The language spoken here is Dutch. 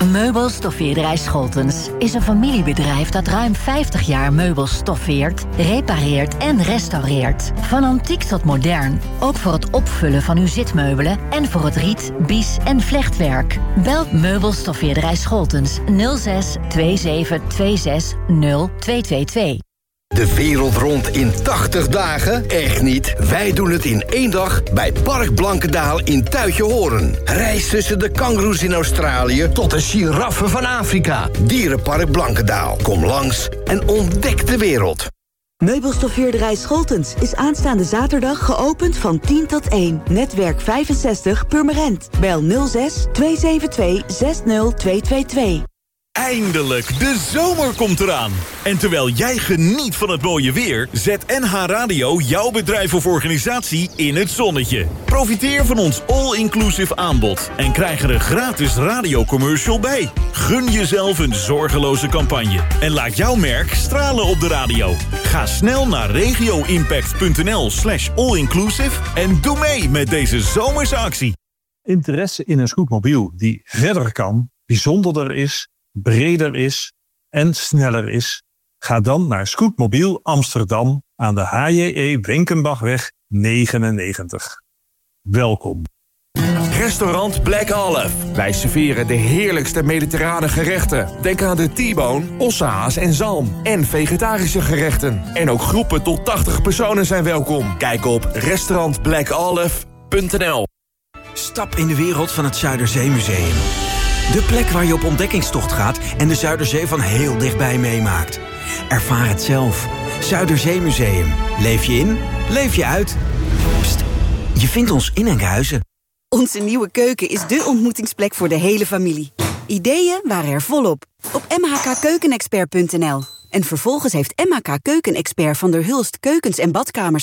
Meubelstoffeerderij Scholtens is een familiebedrijf dat ruim 50 jaar meubels stoffeert, repareert en restaureert. Van antiek tot modern, ook voor het opvullen van uw zitmeubelen en voor het riet, bies en vlechtwerk. Bel Meubelstoffeerderij Scholtens 06 27 26 0222. De wereld rond in 80 dagen? Echt niet. Wij doen het in 1 dag bij Park Blankendaal in Tuitjehoorn. Reis tussen de kangoeroes in Australië tot de giraffen van Afrika. Dierenpark Blankendaal. Kom langs en ontdek de wereld. Meubelstoffeerderij Scholtens is aanstaande zaterdag geopend van 10 tot 1. Netwerk 65 Purmerend. Bel 06 272 60222. Eindelijk, de zomer komt eraan. En terwijl jij geniet van het mooie weer, zet NH Radio jouw bedrijf of organisatie in het zonnetje. Profiteer van ons all-inclusive aanbod en krijg er een gratis radiocommercial bij. Gun jezelf een zorgeloze campagne en laat jouw merk stralen op de radio. Ga snel naar regioimpact.nl/allinclusive en doe mee met deze zomerse actie. Interesse in een scootmobiel die verder kan, bijzonderder is, breder is en sneller is? Ga dan naar Scootmobiel Amsterdam aan de HJE Wenkenbachweg 99. Welkom. Restaurant Black Olive. Wij serveren de heerlijkste mediterrane gerechten. Denk aan de T-bone, ossehaas en zalm. En vegetarische gerechten. En ook groepen tot 80 personen zijn welkom. Kijk op restaurantblackolive.nl. Stap in de wereld van het Zuiderzeemuseum. De plek waar je op ontdekkingstocht gaat en de Zuiderzee van heel dichtbij meemaakt. Ervaar het zelf. Zuiderzeemuseum. Leef je in, leef je uit. Pst, je vindt ons in Enkhuizen. Onze nieuwe keuken is dé ontmoetingsplek voor de hele familie. Ideeën waren er volop. Op mhkkeukenexpert.nl. En vervolgens heeft MHK Keukenexpert van der Hulst keukens en badkamers